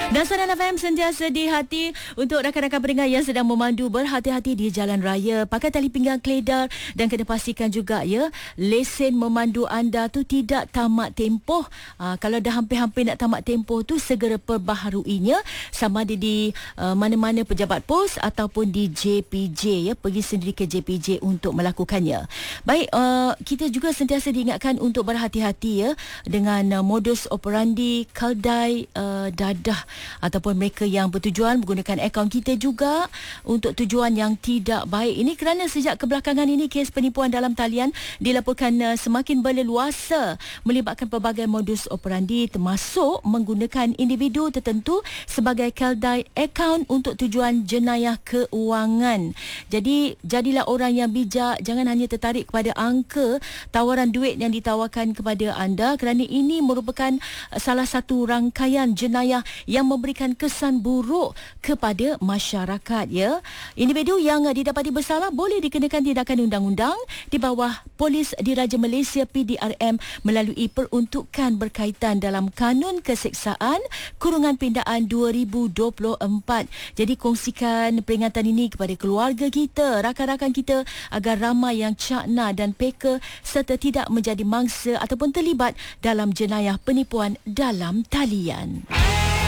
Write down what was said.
Dan Suara FM sentiasa di hati untuk rakan-rakan pendengar yang sedang memandu, berhati-hati di jalan raya. Pakai tali pinggang keledar dan kena pastikan juga ya, lesen memandu anda tu tidak tamat tempoh. Kalau dah hampir-hampir nak tamat tempoh tu, segera perbaharuinya, sama ada di mana-mana pejabat pos ataupun di JPJ ya. Pergi sendiri ke JPJ untuk melakukannya. Baik, kita juga sentiasa diingatkan untuk berhati-hati ya dengan modus operandi keldai dadah ataupun mereka yang bertujuan menggunakan akaun kita juga untuk tujuan yang tidak baik. Ini kerana sejak kebelakangan ini kes penipuan dalam talian dilaporkan semakin berleluasa melibatkan pelbagai modus operandi, termasuk menggunakan individu tertentu sebagai keldai akaun untuk tujuan jenayah keuangan. Jadi jadilah orang yang bijak, jangan hanya tertarik kepada angka tawaran duit yang ditawarkan kepada anda, kerana ini merupakan salah satu rangkaian jenayah yang memberikan kesan buruk kepada masyarakat ya. Individu yang didapati bersalah boleh dikenakan tindakan undang-undang di bawah Polis Diraja Malaysia PDRM melalui peruntukan berkaitan dalam Kanun Keseksaan Kurungan Pindaan 2024. Jadi kongsikan peringatan ini kepada keluarga kita, rakan-rakan kita agar ramai yang cakna dan peka serta tidak menjadi mangsa ataupun terlibat dalam jenayah penipuan dalam talian.